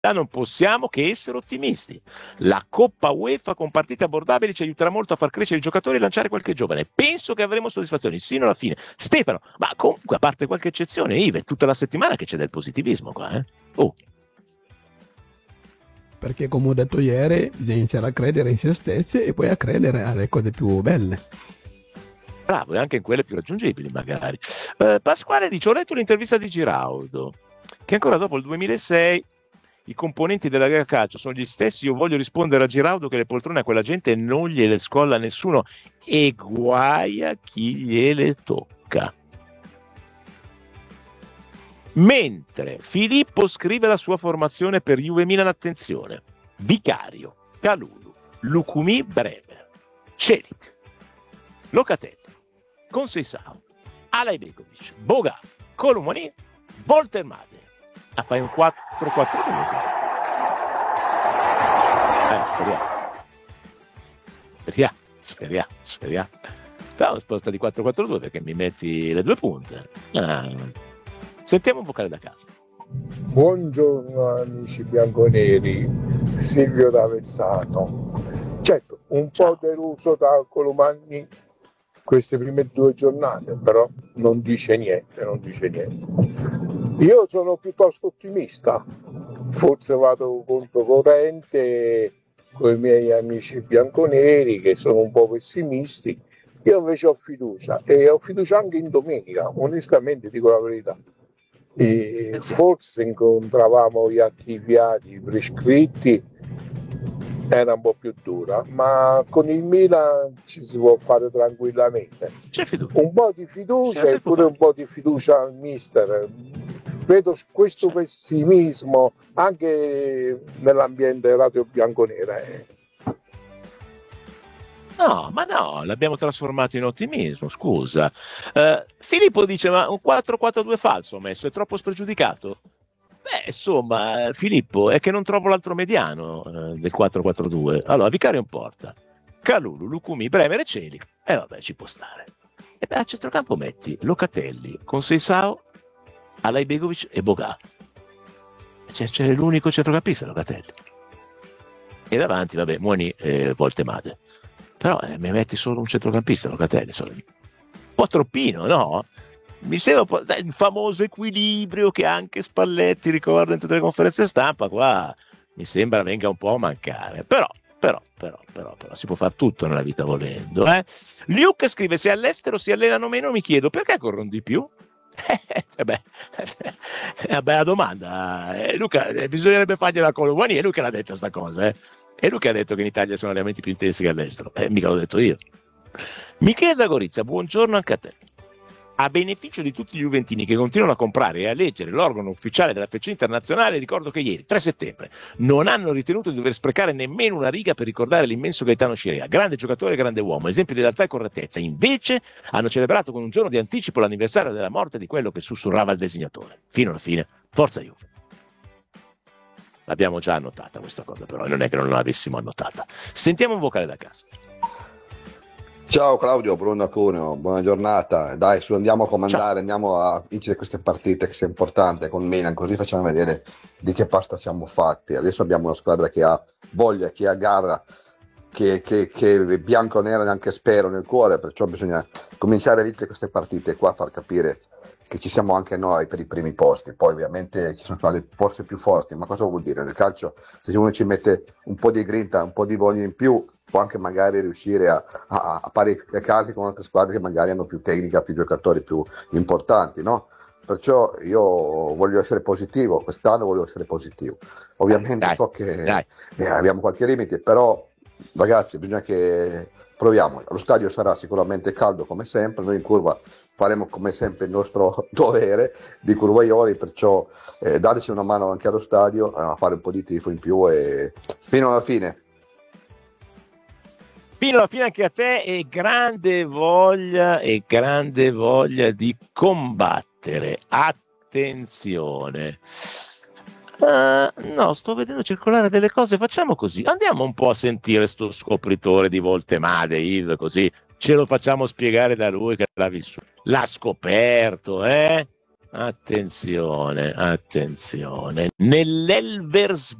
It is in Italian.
non possiamo che essere ottimisti. La Coppa UEFA con partite abbordabili ci aiuterà molto a far crescere i giocatori e lanciare qualche giovane. Penso che avremo soddisfazioni sino alla fine. Stefano, ma comunque a parte qualche eccezione, Ive, è tutta la settimana che c'è del positivismo qua, eh? Oh. Perché come ho detto ieri bisogna iniziare a credere in se stessi e poi a credere alle cose più belle. Bravo, e anche in quelle più raggiungibili magari. Pasquale dice, ho letto l'intervista di Giraudo, che ancora dopo il 2006 i componenti della Lega Calcio sono gli stessi. Io voglio rispondere a Giraudo che le poltrone a quella gente non gliele scolla nessuno e guai a chi gliele tocca. Mentre Filippo scrive la sua formazione per Juve Milan, attenzione: Vicario, Kalulu, Lukumi, Bremer, Celik, Locatelli, Conceição, Alaibegovic, Boga, Colomani, Voltermade. Fai un 4-4-2. Speriamo. Però sposta di 4-4-2 perché mi metti le due punte. Sentiamo un vocale da casa. Buongiorno amici bianconeri, Silvio D'Avezzano. Certo, un po' deluso da Colomagni queste prime 2 giornate, però non dice niente. Io sono piuttosto ottimista, forse vado controcorrente con i miei amici bianconeri che sono un po' pessimisti. Io invece ho fiducia e ho fiducia anche in domenica, onestamente dico la verità. E forse se incontravamo gli archiviati prescritti era un po' più dura, ma con il Milan ci si può fare tranquillamente. C'è fiducia. Un po' di fiducia e pure un po' di fiducia al mister. Vedo questo pessimismo anche nell'ambiente radio bianconera. No, l'abbiamo trasformato in ottimismo, scusa. Filippo dice, ma un 4-4-2 falso ho messo, è troppo spregiudicato? Beh, insomma, Filippo, è che non trovo l'altro mediano del 4-4-2. Allora, Vicario in porta, Kalulu, Lukumi, Bremer e Celik. Vabbè, ci può stare. E beh, a centrocampo metti Locatelli, Conceição, Alaibegovic e Boga. C'è l'unico centrocampista, Locatelli. E davanti, vabbè, Muoni e Voltemade. Però mi metti solo un centrocampista, Locatelli, un po' troppino, no? Mi sembra il famoso equilibrio che anche Spalletti ricorda in tutte le conferenze stampa, qua mi sembra venga un po' a mancare, però si può fare tutto nella vita volendo. Luke scrive, se all'estero si allenano meno mi chiedo perché corrono di più? È una bella domanda. Luca, bisognerebbe fargliela a Colomani, è lui che l'ha detta sta cosa, È lui che ha detto che in Italia sono allenamenti più intensi che all'estero, mica l'ho detto io. Michele da Gorizia, buongiorno anche a te. A beneficio di tutti gli juventini che continuano a comprare e a leggere l'organo ufficiale della FC Internazionale, ricordo che ieri, 3 settembre, non hanno ritenuto di dover sprecare nemmeno una riga per ricordare l'immenso Gaetano Scirea, grande giocatore e grande uomo, esempio di lealtà e correttezza. Invece hanno celebrato con un giorno di anticipo l'anniversario della morte di quello che sussurrava il disegnatore. Fino alla fine, forza Juve. L'abbiamo già annotata questa cosa, però non è che non l'avessimo annotata. Sentiamo un vocale da casa. Ciao Claudio, Bruno Cuneo, buona giornata. Dai, andiamo a comandare, andiamo a vincere queste partite che sia importante con Milan, così facciamo vedere di che pasta siamo fatti. Adesso abbiamo una squadra che ha voglia, che ha gara, che bianco-nera neanche spero nel cuore, perciò bisogna cominciare a vincere queste partite qua, far capire che ci siamo anche noi per i primi posti. Poi ovviamente ci sono squadre forse più forti, ma cosa vuol dire? Nel calcio, se uno ci mette un po' di grinta, un po' di voglia in più, può anche magari riuscire a parificarsi con altre squadre che magari hanno più tecnica, più giocatori più importanti, no? Perciò io voglio essere positivo, quest'anno voglio essere positivo. Ovviamente so che abbiamo qualche limite, però ragazzi bisogna che proviamo. Lo stadio sarà sicuramente caldo come sempre, noi in curva faremo come sempre il nostro dovere di curvaioli, perciò dateci una mano anche allo stadio a fare un po' di tifo in più e fino alla fine. Fino alla fine anche a te, e grande voglia di combattere. Attenzione. No, sto vedendo circolare delle cose, facciamo così, andiamo un po' a sentire sto scopritore di Voltemade, Yves, così ce lo facciamo spiegare da lui che l'ha vissuto, l'ha scoperto, Attenzione. Nell'Elversberg